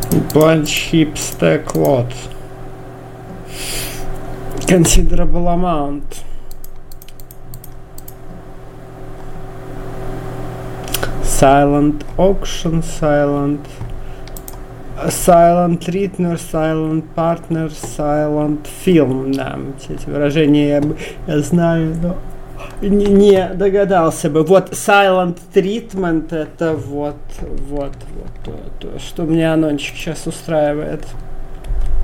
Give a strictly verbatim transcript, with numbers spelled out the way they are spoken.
Plunge hip stack lot. Considerable amount. Silent auction, silent silent returner, silent partner, silent film. Да, эти выражения я, бы, я знаю, но не, не догадался бы. Вот silent treatment — это вот, вот, вот то, то, что меня Анончик сейчас устраивает.